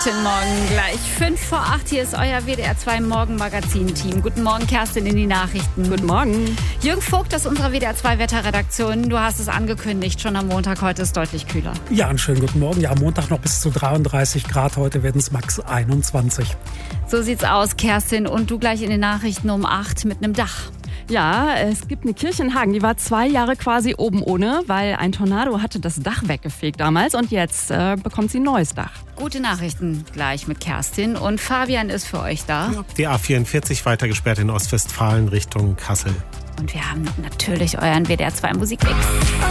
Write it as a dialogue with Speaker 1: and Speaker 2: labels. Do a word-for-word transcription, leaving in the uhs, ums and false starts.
Speaker 1: Guten Morgen, gleich fünf vor acht. Hier ist euer W D R zwei Morgenmagazin-Team. Guten Morgen, Kerstin, in die Nachrichten.
Speaker 2: Guten Morgen.
Speaker 1: Jürgen Vogt aus unserer W D R zwei Wetterredaktion. Du hast es angekündigt, schon am Montag. Heute ist deutlich kühler.
Speaker 3: Ja, einen schönen guten Morgen. Ja, am Montag noch bis zu dreiunddreißig Grad. Heute werden es max einundzwanzig.
Speaker 1: So sieht's aus, Kerstin. Und du gleich in den Nachrichten um acht mit einem Dach.
Speaker 2: Ja, es gibt eine Kirche in Hagen, die war zwei Jahre quasi oben ohne, weil ein Tornado hatte das Dach weggefegt damals und jetzt äh, bekommt sie ein neues Dach.
Speaker 1: Gute Nachrichten gleich mit Kerstin und Fabian ist für euch da.
Speaker 4: Ja, die A vierundvierzig weiter gesperrt in Ostwestfalen Richtung Kassel.
Speaker 1: Und wir haben natürlich euren W D R zwei Musikmix.